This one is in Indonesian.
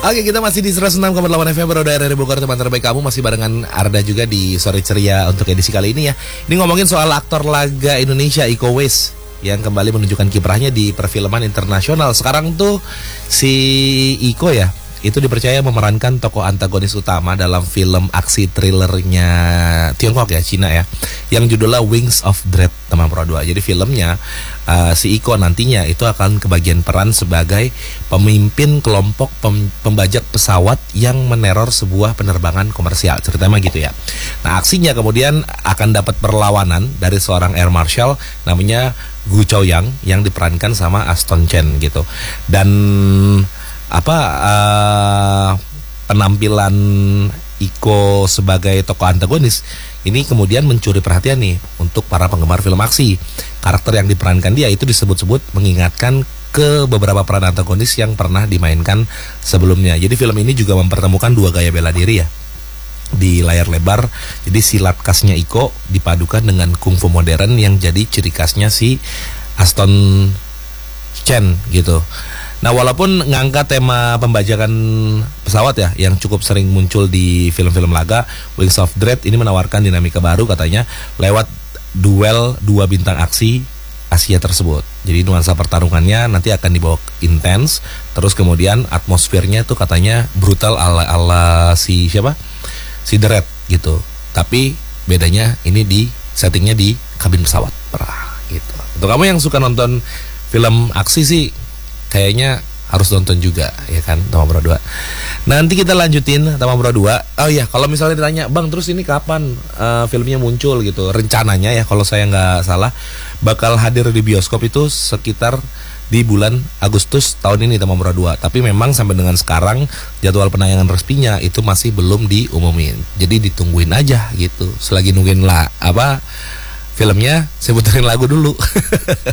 Oke, kita masih di 106,8 FM Roda RRI Bogor, teman terbaik kamu. Masih barengan Arda juga di Sore Ceria untuk edisi kali ini ya. Ini ngomongin soal aktor laga Indonesia Iko Uwais yang kembali menunjukkan kiprahnya di perfilman internasional. Sekarang tuh si Iko ya, itu dipercaya memerankan tokoh antagonis utama dalam film aksi thrillernya Tiongkok ya, Cina ya, yang judulnya Wings of Dread, teman Pro 2. Jadi filmnya si Iko nantinya itu akan kebagian peran sebagai pemimpin kelompok pembajak pesawat yang meneror sebuah penerbangan komersial, ceritanya gitu ya. Nah, aksinya kemudian akan dapat perlawanan dari seorang air marshal namanya Gu Chaoyang yang diperankan sama Aston Chen gitu. Dan penampilan Iko sebagai tokoh antagonis ini kemudian mencuri perhatian nih untuk para penggemar film aksi. Karakter yang diperankan dia itu disebut-sebut mengingatkan ke beberapa peran antagonis yang pernah dimainkan sebelumnya. Jadi film ini juga mempertemukan dua gaya bela diri ya di layar lebar. Jadi silat khasnya Iko dipadukan dengan kungfu modern yang jadi ciri khasnya si Aston Chen gitu. Nah, walaupun ngangkat tema pembajakan pesawat ya yang cukup sering muncul di film-film laga, Wings of Dread ini menawarkan dinamika baru katanya lewat duel dua bintang aksi Asia tersebut. Jadi nuansa pertarungannya nanti akan dibawa intens, terus kemudian atmosfernya tuh katanya brutal ala si siapa? Si Dread gitu. Tapi bedanya ini di settingnya di kabin pesawat. Gitu. Untuk kamu yang suka nonton film aksi sih kayaknya harus nonton juga ya kan, Tama Bro 2. Nanti kita lanjutin Tama Bro 2. Oh iya, kalau misalnya ditanya, "Bang, terus ini kapan filmnya muncul?" gitu. Rencananya ya kalau saya nggak salah bakal hadir di bioskop itu sekitar di bulan Agustus tahun ini, Tama Bro 2. Tapi memang sampai dengan sekarang jadwal penayangan resminya itu masih belum diumumin. Jadi ditungguin aja gitu. Selagi nungguin filmnya, saya puterin lagu dulu.